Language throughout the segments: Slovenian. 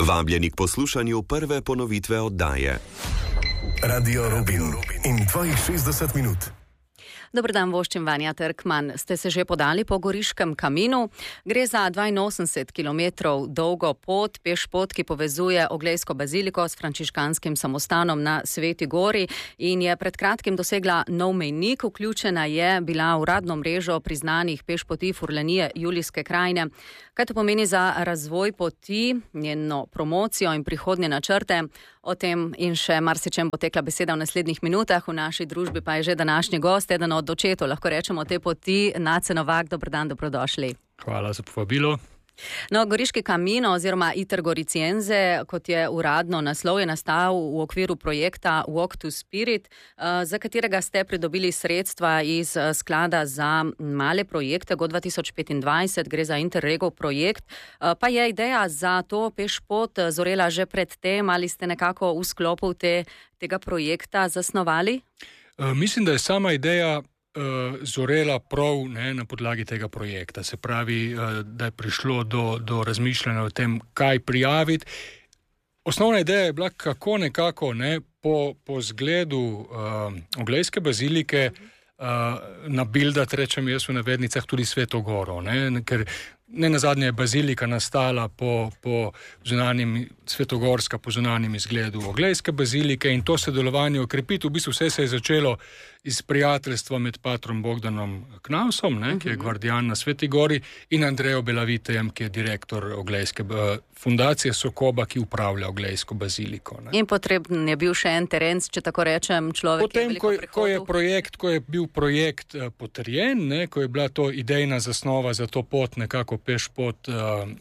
Vabljeni k poslušanju prve ponovitve oddaje. Radio Rubin in tvojih 60 minut. Dober dan, voščim Vanja Trkman. Ste se že podali po Goriškem kaminu? Gre za 82 km dolgo pot, pešpot, ki povezuje Oglejsko baziliko s frančiškanskim samostanom na Sveti Gori in je pred kratkim dosegla nov mejnik. Vključena je bila v uradno mrežo priznanih pešpoti Furlanije Julijske krajine. Kaj to pomeni za razvoj poti, njeno promocijo in prihodnje načrte? O tem in še marsičem bo tekla beseda v naslednjih minutah. V naši družbi pa je že današnji gost, eden od očetov, lahko rečemo, te poti, Nace Novak. Dober dan, dobrodošli. Hvala za povabilo. No, Goriški kamino oziroma Iter Goriciense, kot je uradno naslov, je nastal v okviru projekta Walk to Spirit, za katerega ste pridobili sredstva iz sklada za male projekte GO 2025, gre za Interregov projekt. Pa je ideja za to pešpot zorela že pred tem, ali ste nekako v sklopu tega projekta zasnovali? Mislim, da je sama ideja zorela prav na podlagi tega projekta. Se pravi, da je prišlo do razmišljanja o tem, kaj prijaviti. Osnovna ideja je bila, kako nekako po zgledu Oglejske bazilike nabildati, rečem jaz v navednicah, tudi Sveto Goro. Ker nenazadnje je bazilika nastala po svetogorska po zunanjem izgledu Oglejske bazilike in to sodelovanje okrepiti. V bistvu vse se je začelo iz prijateljstva med patrom Bogdanom Knausom, ki je gvardijan na Sveti Gori, in Andrejo Belavitejem, ki je direktor Oglejske fundacije Sokoba, ki upravlja Oglejsko baziliko. In potreben je bil še en teren, če tako rečem, človek, potem, ki je veliko prehodil. Ko je bil projekt potrjen, ko je bila to idejna zasnova za to pot, nekako pešpot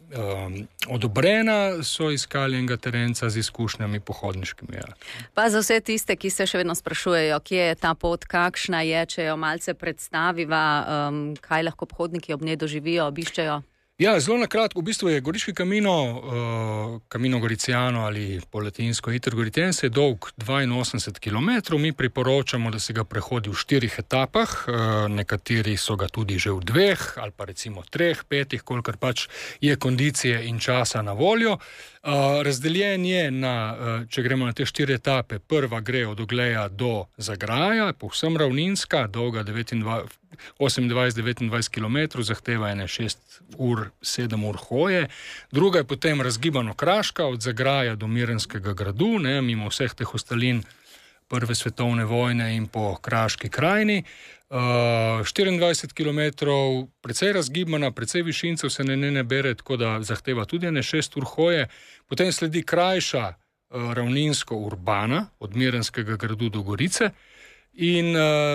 odobrena, so iskali enega terenca z izkušnjami pohodniškimi. Pa za vse tiste, ki se še vedno sprašujejo, kje je ta pot, kakšna je, če jo malce predstaviva, kaj lahko pohodniki ob njej doživijo, obiščejo? Ja, zelo na kratko, v bistvu je Goriški kamino, Camino Goriciano ali po latinsko Iter Goriciense, je dolg 82 km. Mi priporočamo, da se ga prehodi v 4 etapah, nekateri so ga tudi že v 2 ali pa recimo 3, 5, kolikor pač je kondicije in časa na voljo. Razdeljen je če gremo na te 4 etape, prva gre od Ogleja do Zagraja, povsem ravninska, dolga 28-29 km, zahteva 6 ur, 7 ur hoje. Druga je potem razgibano kraška od Zagraja do Mirenskega gradu, mimo vseh teh ostalin Prve svetovne vojne in po Kraški krajini. 24 km, precej razgibana, precej višincev se ne bere, tako da zahteva tudi 6 ur hoje. Potem sledi krajša ravninsko urbana od Mirenskega gradu do Gorice in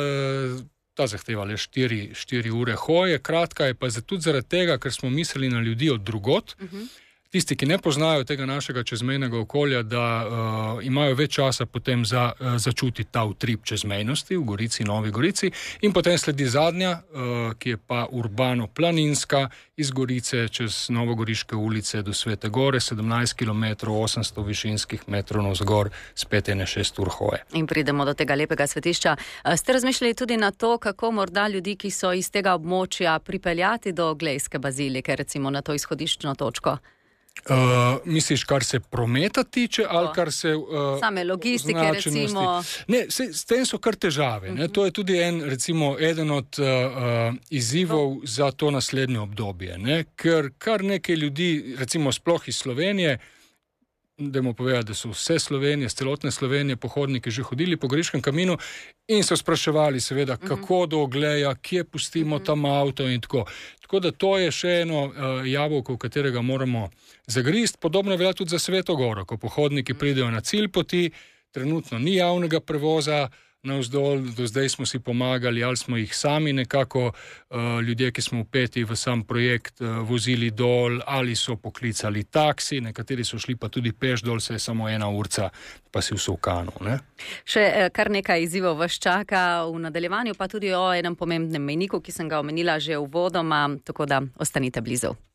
ta zahteva le 4 ure hoje. Kratka je pa tudi zaradi tega, ker smo mislili na ljudi od drugot. Tisti, ki ne poznajo tega našega čezmejnega okolja, da imajo več časa potem za začutiti ta utrip čezmejnosti v Gorici, Novi Gorici. In potem sledi zadnja, ki je pa urbano-planinska, iz Gorice čez Novogoriške ulice do Svete Gore, 17 km, 800 višinskih metrov navzgor, spet 6 ur hoje. In pridemo do tega lepega svetišča. Ste razmišljali tudi na to, kako morda ljudi, ki so iz tega območja, pripeljati do Oglejske bazilike, recimo na to izhodiščno točko? Misliš, kar se prometa tiče, ali kar se same logistike, recimo? Ne, s tem so kar težave. To je tudi eden od izzivov za to naslednje obdobje. Ker kar nekaj ljudi, recimo sploh iz Slovenije, dajmo povedati, da so vse Slovenije, celotne Slovenije pohodniki že hodili po Goriškem kaminu in so spraševali seveda, kako do Ogleja, kje pustimo tam avto in tako. Tako da to je še eno jabolko, v katerega moramo zagrist. Podobno velja tudi za Sveto Goro, ko pohodniki pridejo na cilj poti, trenutno ni javnega prevoza navzdol, do zdaj smo si pomagali, ali smo jih sami nekako ljudje, ki smo vpeti v sam projekt, vozili dol, ali so poklicali taksi, nekateri so šli pa tudi peš dol, se je samo 1 urca, pa si v Solkanu. Še kar nekaj izzivov vas čaka v nadaljevanju, pa tudi o enem pomembnem mejniku, ki sem ga omenila že uvodoma, tako da ostanite blizu.